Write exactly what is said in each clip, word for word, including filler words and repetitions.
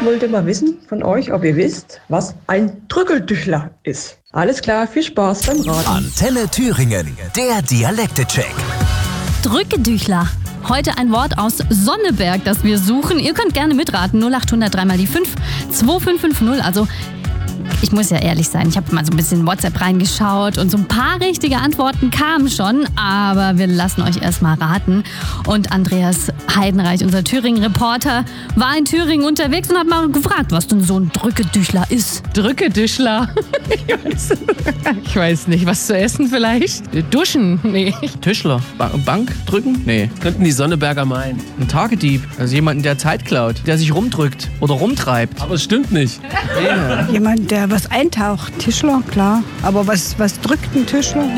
wollte mal wissen von euch, ob ihr wisst, was ein Drückeldüchler ist. Alles klar, viel Spaß beim Raten. Antenne Thüringen, der Dialekte-Check. Drückedüchler. Heute ein Wort aus Sonneberg, das wir suchen. Ihr könnt gerne mitraten. null acht hundert drei mal die fünf, zwei fünf fünf null. Also, ich muss ja ehrlich sein, ich habe mal so ein bisschen in WhatsApp reingeschaut und so ein paar richtige Antworten kamen schon, aber wir lassen euch erstmal raten. Und Andreas Heidenreich, unser Thüringen-Reporter, war in Thüringen unterwegs und hat mal gefragt, was denn so ein Drückedüchler ist. Drückedüchler? Ich weiß, ich weiß nicht, was zu essen vielleicht? Duschen? Nee. Tischler? Ba- Bank drücken? Nee. Das könnten die Sonneberger meinen. Ein Tagedieb. Also jemanden, der Zeit klaut, der sich rumdrückt oder rumtreibt. Aber es stimmt nicht. Ja. Jemand, der was eintaucht. Tischler, klar. Aber was, was drückt ein Tischler?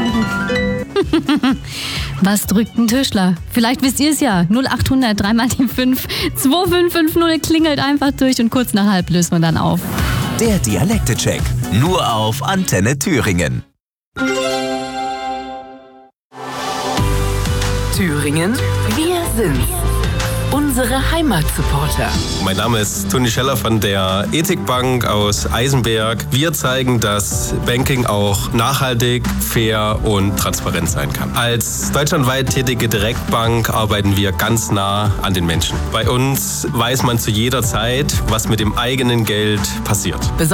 Was drückt ein Tischler? Vielleicht wisst ihr es ja. null acht hundert drei mal die fünf, zwei fünf fünf null klingelt einfach durch und kurz nach halb lösen wir dann auf. Der Dialekte-Check. Nur auf Antenne Thüringen. Thüringen, wir sind's. Unsere Heimatsupporter. Mein Name ist Toni Scheller von der Ethikbank aus Eisenberg. Wir zeigen, dass Banking auch nachhaltig, fair und transparent sein kann. Als deutschlandweit tätige Direktbank arbeiten wir ganz nah an den Menschen. Bei uns weiß man zu jeder Zeit, was mit dem eigenen Geld passiert.